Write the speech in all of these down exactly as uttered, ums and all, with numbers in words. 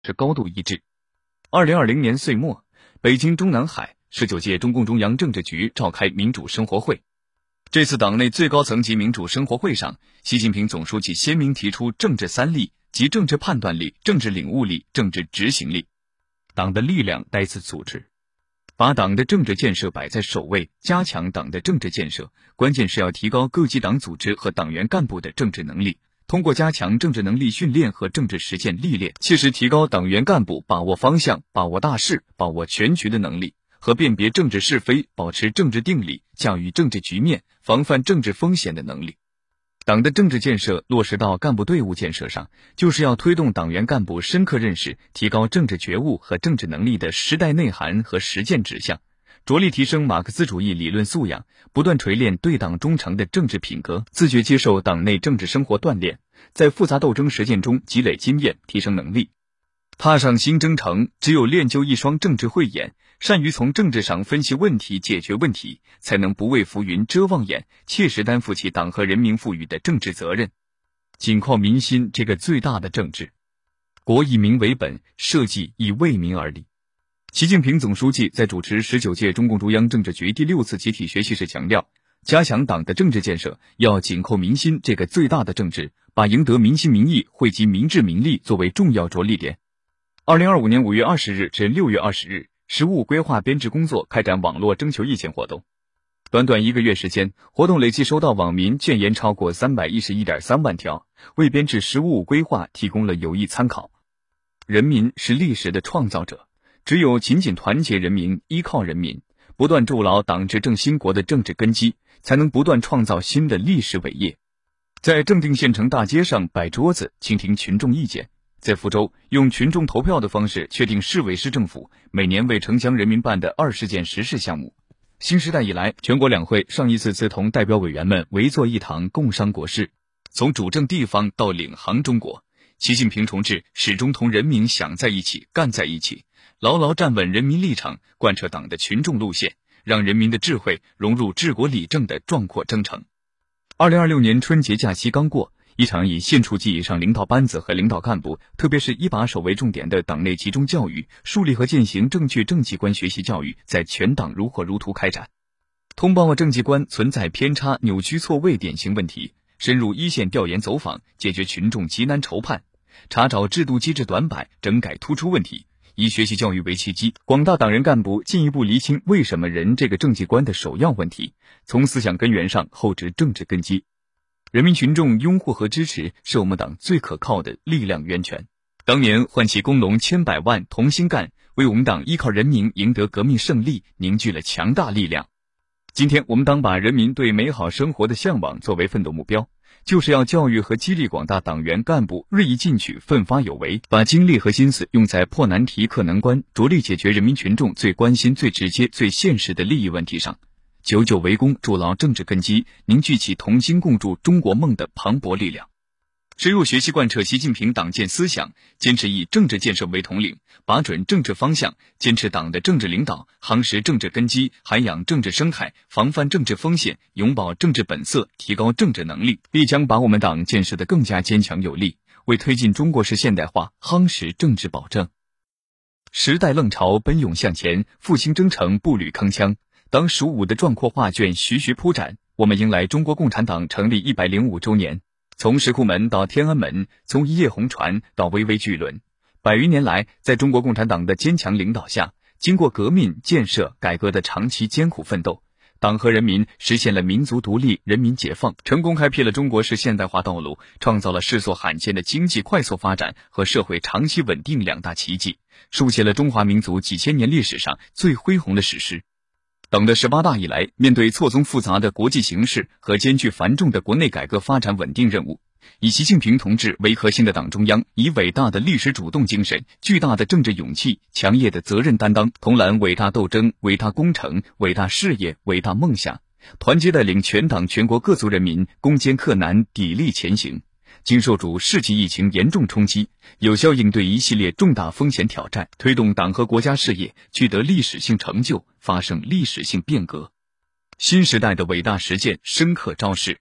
是高度一致。二零二零年岁末，北京中南海十九届中共中央政治局召开民主生活会。这次党内最高层级民主生活会上，习近平总书记鲜明提出政治三力，即政治判断力、政治领悟力、政治执行力。党的力量来自组织，把党的政治建设摆在首位，加强党的政治建设，关键是要提高各级党组织和党员干部的政治能力，通过加强政治能力训练和政治实践历练，切实提高党员干部把握方向、把握大势、把握全局的能力和辨别政治是非、保持政治定力、驾驭政治局面、防范政治风险的能力。党的政治建设落实到干部队伍建设上，就是要推动党员干部深刻认识、提高政治觉悟和政治能力的时代内涵和实践指向，着力提升马克思主义理论素养，不断锤炼对党忠诚的政治品格，自觉接受党内政治生活锻炼，在复杂斗争实践中积累经验，提升能力。踏上新征程，只有练就一双政治慧眼，善于从政治上分析问题、解决问题，才能不畏浮云遮望眼，切实担负起党和人民赋予的政治责任。紧靠民心这个最大的政治，国以民为本，社稷以为民而立。习近平总书记在主持十九届中共中央政治局第六次集体学习时强调，加强党的政治建设要紧扣民心这个最大的政治，把赢得民心民意、惠及民智民力作为重要着力点。二零二五年五月二十日至六月二十日，十五规划编制工作开展网络征求意见活动。短短一个月时间，活动累计收到网民建言超过三百一十一点三万条，为编制十五规划提供了有益参考。人民是历史的创造者，只有紧紧团结人民，依靠人民，不断筑牢党执政兴国的政治根基，才能不断创造新的历史伟业。在正定县城大街上摆桌子，倾听群众意见。在福州，用群众投票的方式确定市委市政府每年为城乡人民办的二十件实事项目。新时代以来，全国两会上一次次同代表委员们围坐一堂共商国事。从主政地方到领航中国，习近平同志始终同人民想在一起、干在一起，牢牢站稳人民立场，贯彻党的群众路线，让人民的智慧融入治国理政的壮阔征程。二零二六年春节假期刚过，一场以县处级以上领导班子和领导干部，特别是一把手为重点的党内集中教育、树立和践行正确政绩观学习教育在全党如火如荼开展。通报政绩观存在偏差、扭曲错位典型问题，深入一线调研走访，解决群众急难愁盼，查找制度机制短板，整改突出问题，以学习教育为契机，广大党人干部进一步厘清为什么人这个政绩观的首要问题，从思想根源上厚植政治根基。人民群众拥护和支持是我们党最可靠的力量源泉。当年唤起工农千百万同心干，为我们党依靠人民赢得革命胜利凝聚了强大力量。今天我们党把人民对美好生活的向往作为奋斗目标，就是要教育和激励广大党员干部锐意进取、奋发有为，把精力和心思用在破难题、克难关，着力解决人民群众最关心、最直接、最现实的利益问题上，久久为功，筑牢政治根基，凝聚起同心共筑中国梦的磅礴力量。深入学习贯彻习近平党建思想，坚持以政治建设为统领，把准政治方向，坚持党的政治领导，夯实政治根基，涵养政治生态，防范政治风险，永葆政治本色，提高政治能力，必将把我们党建设得更加坚强有力，为推进中国式现代化夯实政治保证。时代浪潮奔涌向前，复兴征程步履铿锵。当十五的壮阔画卷徐徐铺展，我们迎来中国共产党成立一百零五周年。从石库门到天安门，从一叶红船到巍巍巨轮，百余年来，在中国共产党的坚强领导下，经过革命、建设、改革的长期艰苦奋斗，党和人民实现了民族独立、人民解放，成功开辟了中国式现代化道路，创造了世所罕见的经济快速发展和社会长期稳定两大奇迹，书写了中华民族几千年历史上最恢宏的史诗。党的十八大以来，面对错综复杂的国际形势和艰巨繁重的国内改革发展稳定任务，以习近平同志为核心的党中央，以伟大的历史主动精神、巨大的政治勇气、强烈的责任担当，统揽伟大斗争、伟大工程、伟大事业、伟大梦想，团结带领全党全国各族人民攻坚克难，砥砺前行，经受住世纪疫情严重冲击，有效应对一系列重大风险挑战，推动党和国家事业取得历史性成就，发生历史性变革。新时代的伟大实践深刻昭示，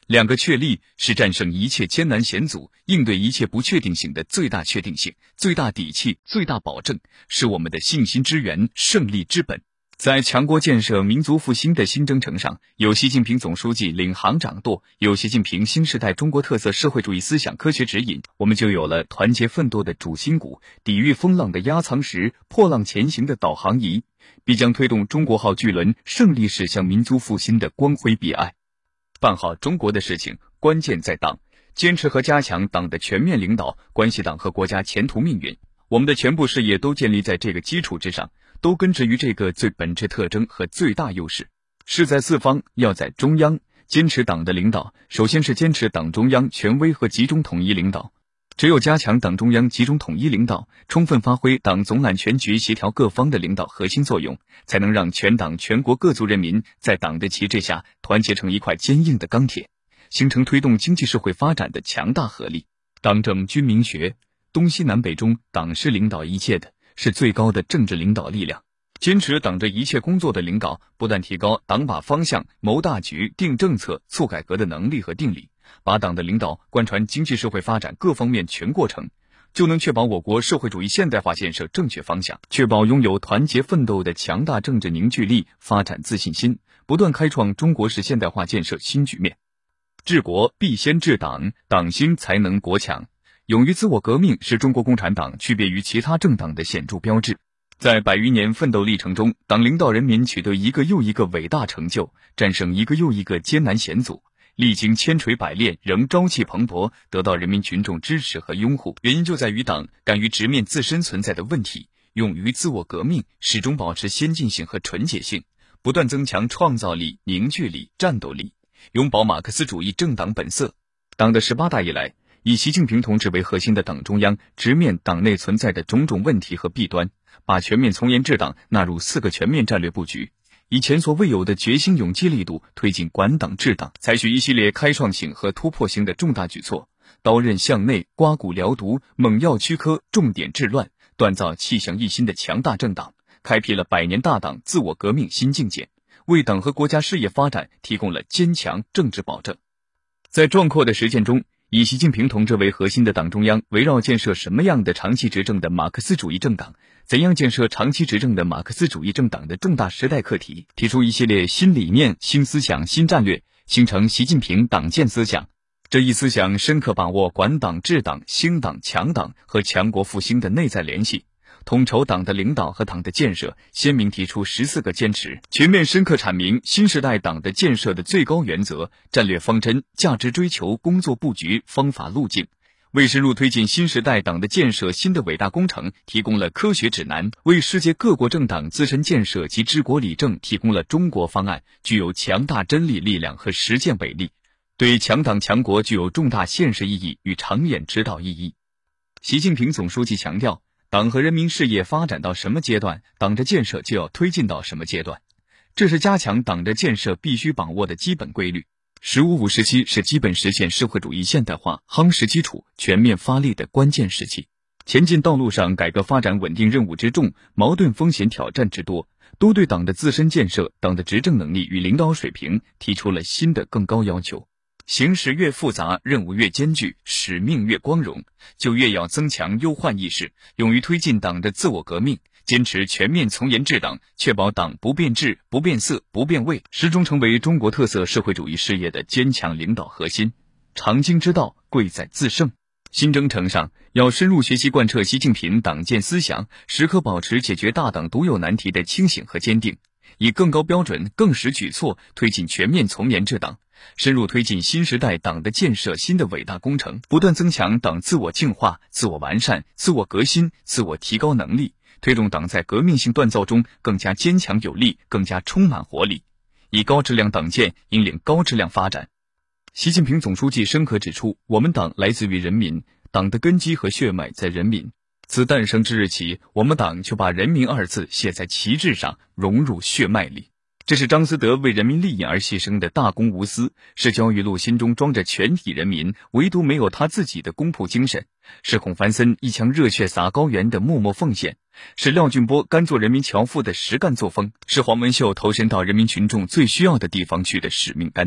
两个确立是战胜一切艰难险阻、应对一切不确定性的最大确定性、最大底气、最大保证，是我们的信心之源、胜利之本。在强国建设、民族复兴的新征程上，有习近平总书记领航掌舵，有习近平新时代中国特色社会主义思想科学指引，我们就有了团结奋斗的主心骨，抵御风浪的压舱石，破浪前行的导航仪，必将推动中国号巨轮胜利驶向民族复兴的光辉彼岸。办好中国的事情，关键在党，坚持和加强党的全面领导，关系党和国家前途命运。我们的全部事业都建立在这个基础之上，都根植于这个最本质特征和最大优势。事在四方，要在中央。坚持党的领导，首先是坚持党中央权威和集中统一领导。只有加强党中央集中统一领导，充分发挥党总揽全局协调各方的领导核心作用，才能让全党全国各族人民在党的旗帜下团结成一块坚硬的钢铁，形成推动经济社会发展的强大合力。党政军民学，东西南北中，党是领导一切的，是最高的政治领导力量。坚持党这一切工作的领导，不但提高党把方向、谋大局、定政策、促改革的能力和定力，把党的领导贯穿经济社会发展各方面全过程，就能确保我国社会主义现代化建设正确方向，确保拥有团结奋斗的强大政治凝聚力、发展自信心，不断开创中国式现代化建设新局面。治国必先治党，党兴才能国强。勇于自我革命是中国共产党区别于其他政党的显著标志。在百余年奋斗历程中，党领导人民取得一个又一个伟大成就，战胜一个又一个艰难险阻，历经千锤百炼，仍朝气蓬勃，得到人民群众支持和拥护。原因就在于党敢于直面自身存在的问题，勇于自我革命，始终保持先进性和纯洁性，不断增强创造力、凝聚力、战斗力，永葆马克思主义政党本色。党的十八大以来，以习近平同志为核心的党中央直面党内存在的种种问题和弊端，把全面从严治党纳入四个全面战略布局，以前所未有的决心勇气力度推进管党治党，采取一系列开创性和突破性的重大举措，刀刃向内，刮骨疗毒，猛药驱科，重点治乱，锻造气象一新的强大政党，开辟了百年大党自我革命新境界，为党和国家事业发展提供了坚强政治保证。在壮阔的实践中，以习近平同志为核心的党中央围绕建设什么样的长期执政的马克思主义政党，怎样建设长期执政的马克思主义政党的重大时代课题，提出一系列新理念、新思想、新战略，形成习近平党建思想。这一思想深刻把握管党治党、兴党强党和强国复兴的内在联系，统筹党的领导和党的建设，鲜明提出十四个坚持，全面深刻阐明新时代党的建设的最高原则、战略方针、价值追求、工作布局、方法路径，为深入推进新时代党的建设新的伟大工程提供了科学指南，为世界各国政党自身建设及治国理政提供了中国方案，具有强大真理力量和实践伟力，对强党强国具有重大现实意义与长远指导意义。习近平总书记强调，党和人民事业发展到什么阶段，党的建设就要推进到什么阶段，这是加强党的建设必须把握的基本规律。十五五时期是基本实现社会主义现代化夯实基础、全面发力的关键时期。前进道路上，改革发展稳定任务之重，矛盾风险挑战之多，都对党的自身建设、党的执政能力与领导水平提出了新的更高要求。形势越复杂，任务越艰巨，使命越光荣，就越要增强忧患意识，勇于推进党的自我革命，坚持全面从严治党，确保党不变质、不变色、不变味，始终成为中国特色社会主义事业的坚强领导核心。长经之道，贵在自胜。新征程上，要深入学习贯彻习近平党建思想，时刻保持解决大党独有难题的清醒和坚定，以更高标准、更实举措推进全面从严治党，深入推进新时代党的建设新的伟大工程，不断增强党自我净化、自我完善、自我革新、自我提高能力，推动党在革命性锻造中更加坚强有力，更加充满活力，以高质量党建引领高质量发展。习近平总书记深刻指出，我们党来自于人民，党的根基和血脉在人民。自诞生之日起，我们党就把人民二字写在旗帜上，融入血脉里。这是张思德为人民利益而牺牲的大公无私，是焦裕禄心中装着全体人民，唯独没有他自己的公仆精神，是孔繁森一腔热血洒高原的默默奉献，是廖俊波甘做人民樵夫的实干作风，是黄文秀投身到人民群众最需要的地方去的使命担当。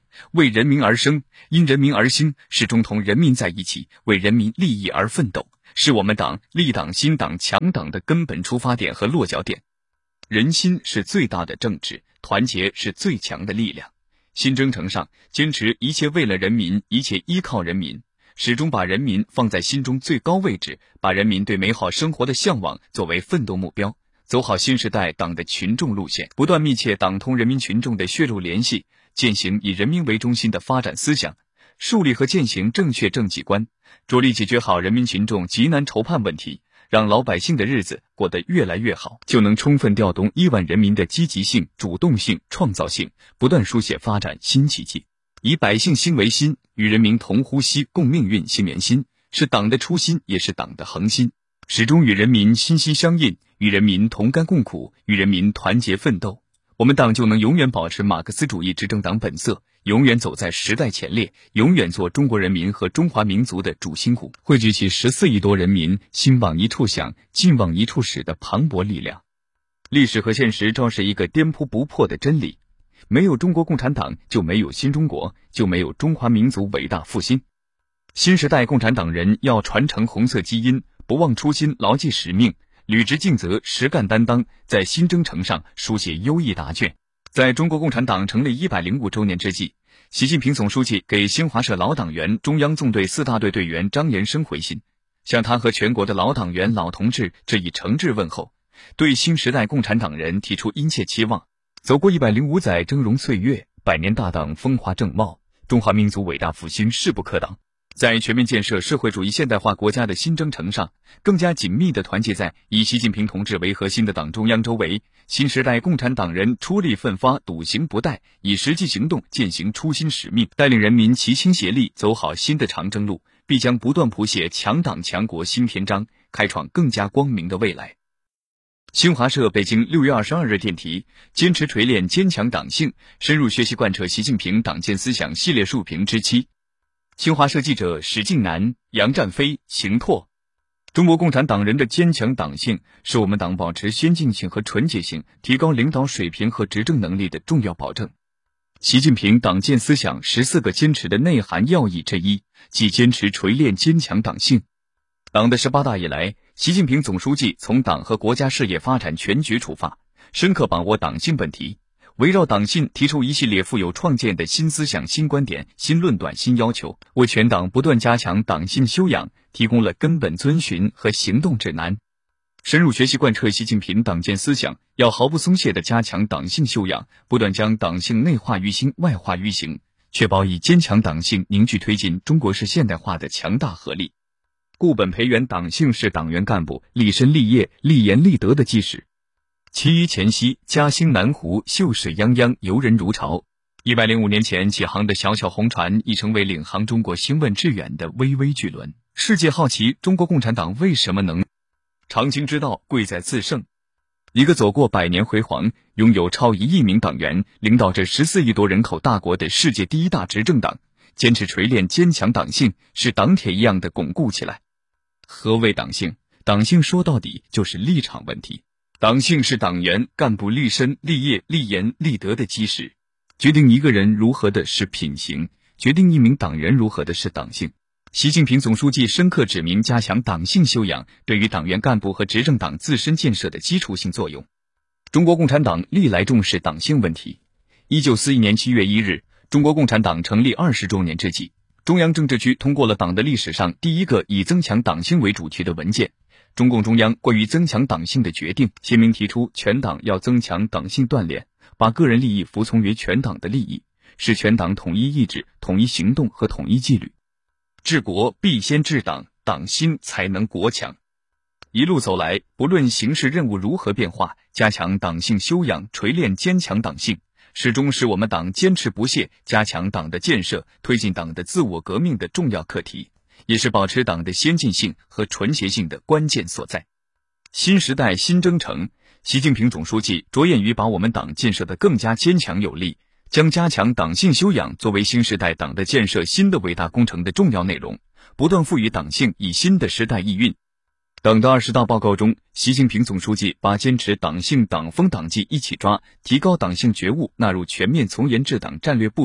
为人民而生，因人民而兴，始终同人民在一起，为人民利益而奋斗，是我们党立党新党强党的根本出发点和落脚点。人心是最大的政治，团结是最强的力量。新征程上，坚持一切为了人民，一切依靠人民，始终把人民放在心中最高位置，把人民对美好生活的向往作为奋斗目标，走好新时代党的群众路线，不断密切党同人民群众的血肉联系，践行以人民为中心的发展思想，树立和践行正确政绩观，着力解决好人民群众急难愁盼问题，让老百姓的日子过得越来越好，就能充分调动亿万人民的积极性、主动性、创造性，不断书写发展新奇迹。以百姓心为心，与人民同呼吸共命运心连心，是党的初心，也是党的恒心，始终与人民心心相印，与人民同甘共苦，与人民团结奋斗。我们党就能永远保持马克思主义执政党本色，永远走在时代前列，永远做中国人民和中华民族的主心骨，汇聚起十四亿多人民心往一处想，劲往一处使的磅礴力量。历史和现实昭示一个颠扑不破的真理：没有中国共产党，就没有新中国，就没有中华民族伟大复兴。新时代共产党人要传承红色基因，不忘初心，牢记使命，履职尽责，实干担当，在新征程上书写优异答卷。在中国共产党成立一百零五周年之际，习近平总书记给新华社老党员、中央纵队四大队队员张延生回信，向他和全国的老党员、老同志致以诚挚问候，对新时代共产党人提出殷切期望。走过一百零五载峥嵘岁月，百年大党风华正茂，中华民族伟大复兴势不可挡。在全面建设社会主义现代化国家的新征程上，更加紧密地团结在以习近平同志为核心的党中央周围，新时代共产党人出力奋发，笃行不怠，以实际行动践行初心使命，带领人民齐心协力走好新的长征路，必将不断谱写强党强国新篇章，开创更加光明的未来。新华社北京六月二十二日电题：坚持锤炼坚强党性，深入学习贯彻习近平党建思想系列述评之七。新华社记者史静南、杨占飞、邢拓。中国共产党人的坚强党性是我们党保持先进性和纯洁性，提高领导水平和执政能力的重要保证。习近平党建思想十四个坚持的内涵要义之一，即坚持锤炼坚强党性。党的十八大以来，习近平总书记从党和国家事业发展全局出发，深刻把握党性本题，围绕党性提出一系列富有创建的新思想、新观点、新论断、新要求，为全党不断加强党性修养提供了根本遵循和行动指南。深入学习贯彻习近平党建思想，要毫不松懈地加强党性修养，不断将党性内化于心、外化于行，确保以坚强党性凝聚推进中国式现代化的强大合力。固本培元党性是党员干部立身立业、立言立德的基石。其余前夕，嘉兴南湖秀水泱泱，游人如潮。一百零五年前起航的小小红船，已成为领航中国兴问致远的巍巍巨轮。世界好奇中国共产党为什么能常青之道，贵在自胜。一个走过百年辉煌，拥有超一亿名党员，领导着十四亿多人口大国的世界第一大执政党，坚持锤炼坚强党性，使党铁一样的巩固起来。何谓党性？党性说到底就是立场问题。党性是党员干部立身、立业、立言、立德的基石，决定一个人如何的是品行，决定一名党员如何的是党性。习近平总书记深刻指明加强党性修养对于党员干部和执政党自身建设的基础性作用。中国共产党历来重视党性问题。一九四一年七月一日，中国共产党成立二十周年之际，中央政治局通过了党的历史上第一个以增强党性为主题的文件《中共中央关于增强党性的决定》，鲜明提出全党要增强党性锻炼，把个人利益服从于全党的利益，使全党统一意志、统一行动和统一纪律。治国必先治党，党心才能国强。一路走来，不论形势任务如何变化，加强党性修养，锤炼坚强党性，始终是我们党坚持不懈加强党的建设、推进党的自我革命的重要课题，也是保持党的先进性和纯洁性的关键所在。新时代新征程，习近平总书记着眼于把我们党建设得更加坚强有力，将加强党性修养作为新时代党的建设新的伟大工程的重要内容，不断赋予党性以新的时代意蕴。党的二十大报告中，习近平总书记把坚持党性、党风、党纪一起抓，提高党性觉悟纳入全面从严治党战略部署，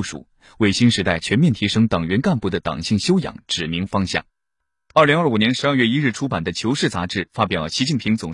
为新时代全面提升党员干部的党性修养指明方向。二零二五年十二月一日出版的《求是》杂志发表习近平总